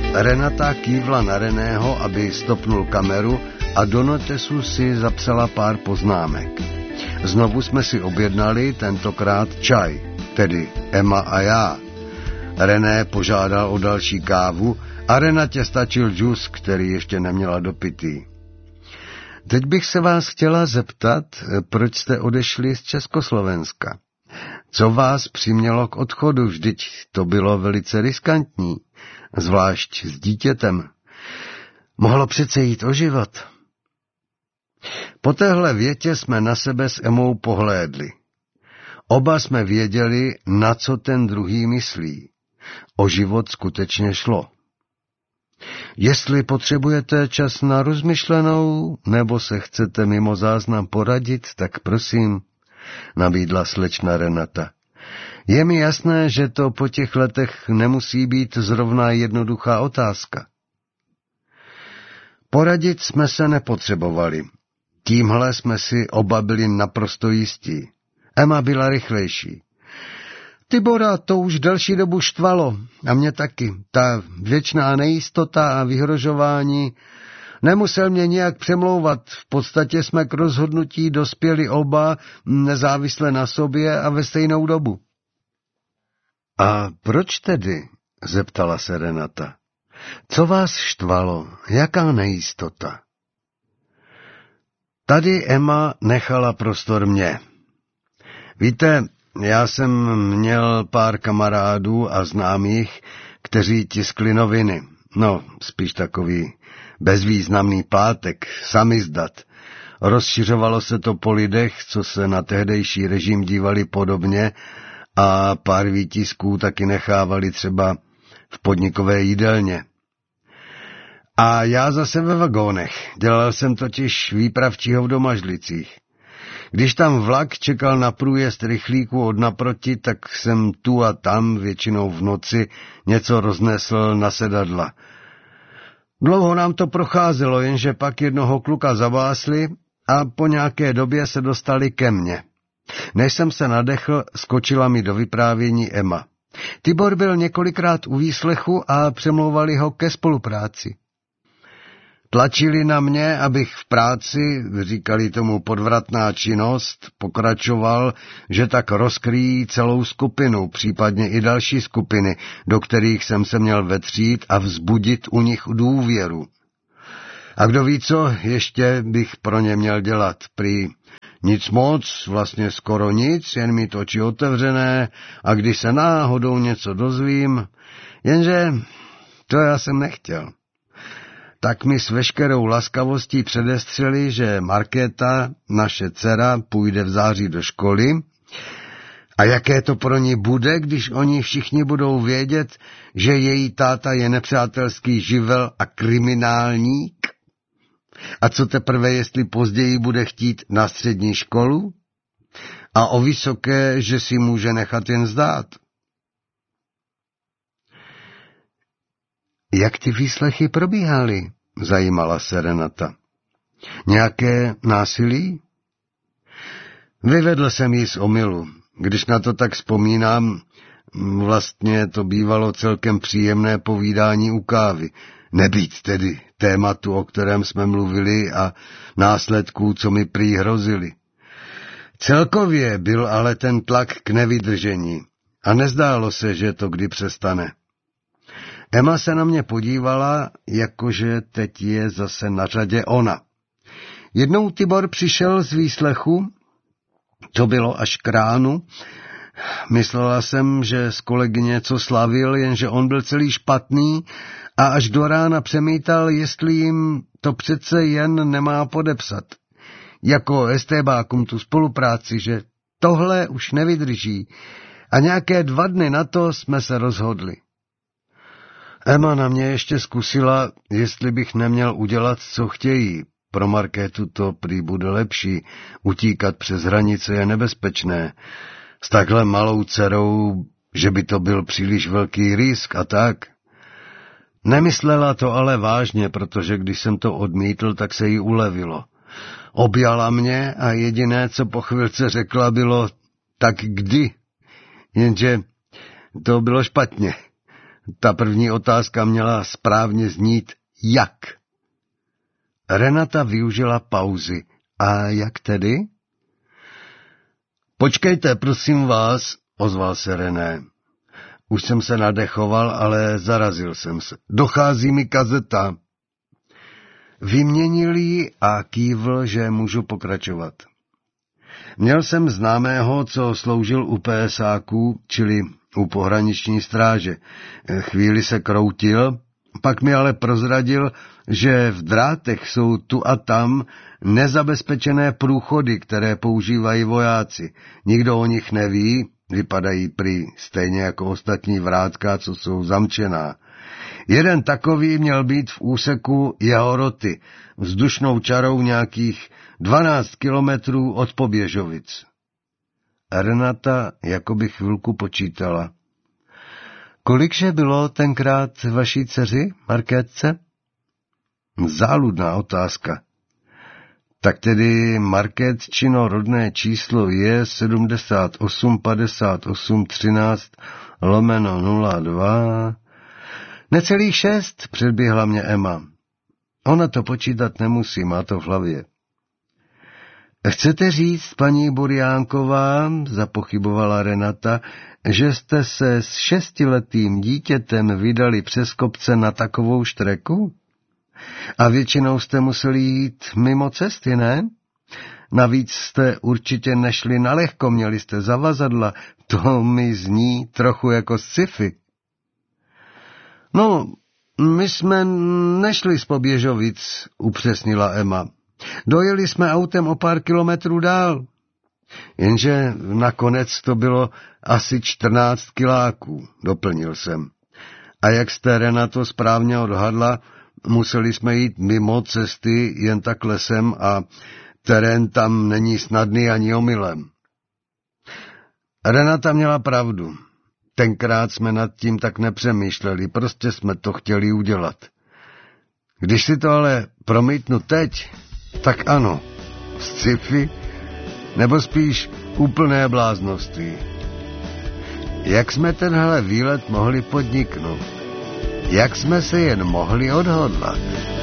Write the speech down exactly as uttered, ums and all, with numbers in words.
Renata kývla na Reného, aby stopnul kameru a do notesu si zapsala pár poznámek. Znovu jsme si objednali, tentokrát čaj, tedy Emma a já. René požádal o další kávu a Renatě stačil džus, který ještě neměla dopitý. Teď bych se vás chtěla zeptat, proč jste odešli z Československa. Co vás přimělo k odchodu, vždyť to bylo velice riskantní, zvlášť s dítětem. Mohlo přece jít o život. Po téhle větě jsme na sebe s Emou pohlédli. Oba jsme věděli, na co ten druhý myslí. O život skutečně šlo. Jestli potřebujete čas na rozmyšlenou, nebo se chcete mimo záznam poradit, tak prosím, nabídla slečna Renata. Je mi jasné, že to po těch letech nemusí být zrovna jednoduchá otázka. Poradit jsme se nepotřebovali. Tímhle jsme si oba byli naprosto jistí. Emma byla rychlejší. Tibora to už delší dobu štvalo, a mě taky. Ta věčná nejistota a vyhrožování. Nemusel mě nijak přemlouvat, v podstatě jsme k rozhodnutí dospěli oba nezávisle na sobě a ve stejnou dobu. A proč tedy? Zeptala se Renata. Co vás štvalo? Jaká nejistota? Tady Emma nechala prostor mě. Víte, já jsem měl pár kamarádů a známých, kteří tiskli noviny. No, spíš takový bezvýznamný plátek, samizdat. Rozšiřovalo se to po lidech, co se na tehdejší režim dívali podobně, a pár výtisků taky nechávali třeba v podnikové jídelně. A já zase ve vagónech. Dělal jsem totiž výpravčího v Domažlicích. Když tam vlak čekal na průjezd rychlíku od naproti, tak jsem tu a tam, většinou v noci, něco roznesl na sedadla. Dlouho nám to procházelo, jenže pak jednoho kluka zavásli a po nějaké době se dostali ke mně. Než jsem se nadechl, skočila mi do vyprávění Emma. Tibor byl několikrát u výslechu a přemlouvali ho ke spolupráci. Tlačili na mě, abych v práci, říkali tomu podvratná činnost, pokračoval, že tak rozkryjí celou skupinu, případně i další skupiny, do kterých jsem se měl vetřít a vzbudit u nich důvěru. A kdo ví co, ještě bych pro ně měl dělat, prý nic moc, vlastně skoro nic, jen mít oči otevřené a když se náhodou něco dozvím, jenže to já jsem nechtěl. Tak mi s veškerou laskavostí předestřeli, že Markéta, naše dcera, půjde v září do školy a jaké to pro ní bude, když oni všichni budou vědět, že její táta je nepřátelský živel a kriminálník? A co teprve, jestli později bude chtít na střední školu? A o vysoké, že si může nechat jen zdát. Jak ty výslechy probíhaly? Zajímala se Renata. Nějaké násilí? Vyvedl jsem jí z omylu. Když na to tak vzpomínám, vlastně to bývalo celkem příjemné povídání u kávy. Nebýt tedy tématu, o kterém jsme mluvili a následků, co mi prý hrozili. Celkově byl ale ten tlak k nevydržení a nezdálo se, že to kdy přestane. Emma se na mě podívala, jakože teď je zase na řadě ona. Jednou Tibor přišel z výslechu, to bylo až k ránu. Myslela jsem, že s kolegy něco slavil, jenže on byl celý špatný a až do rána přemítal, jestli jim to přece jen nemá podepsat. Jako estébákům tu spolupráci, že tohle už nevydrží. A nějaké dva dny na to jsme se rozhodli. Emma na mě ještě zkusila, jestli bych neměl udělat, co chtějí. Pro Markétu to prý bude lepší. Utíkat přes hranice je nebezpečné. S takhle malou dcerou, že by to byl příliš velký risk a tak. Nemyslela to ale vážně, protože když jsem to odmítl, tak se jí ulevilo. Objala mě a jediné, co po chvilce řekla, bylo tak kdy. Jenže to bylo špatně. Ta první otázka měla správně znít jak. Renata využila pauzy. A jak tedy? Počkejte, prosím vás, ozval se René. Už jsem se nadechoval, ale zarazil jsem se. Dochází mi kazeta. Vyměnil ji a kývl, že můžu pokračovat. Měl jsem známého, co sloužil u PSáků, čili u pohraniční stráže. Chvíli se kroutil, pak mi ale prozradil, že v drátech jsou tu a tam nezabezpečené průchody, které používají vojáci. Nikdo o nich neví, vypadají prý stejně jako ostatní vrátka, co jsou zamčená. Jeden takový měl být v úseku jeho roty, vzdušnou čarou nějakých dvanáct kilometrů od Poběžovic. Renata jakoby chvilku počítala. Kolikže bylo tenkrát vaší dceři, Markétce? Záludná otázka. Tak tedy Markétčino rodné číslo je sedmdesát osm padesát osm třináct lomeno nula dva. Necelých šest, předběhla mě Emma. Ona to počítat nemusí, má to v hlavě. Chcete říct, paní Burjánková, zapochybovala Renata, že jste se s šestiletým dítětem vydali přes kopce na takovou štreku? A většinou jste museli jít mimo cesty, ne? Navíc jste určitě nešli na lehko, měli jste zavazadla, to mi zní trochu jako sci-fi. No, my jsme nešli z Poběžovic, upřesnila Emma. Dojeli jsme autem o pár kilometrů dál. Jenže nakonec to bylo asi čtrnáct kiláků, doplnil jsem. A jak jste, Renato, správně odhadla, museli jsme jít mimo cesty jen tak lesem a terén tam není snadný ani omylem. Renata měla pravdu. Tenkrát jsme nad tím tak nepřemýšleli, prostě jsme to chtěli udělat. Když si to ale promítnu teď, tak ano, sci-fi, nebo spíš úplné bláznoství. Jak jsme tenhle výlet mohli podniknout? Jak jsme se jen mohli odhodlat?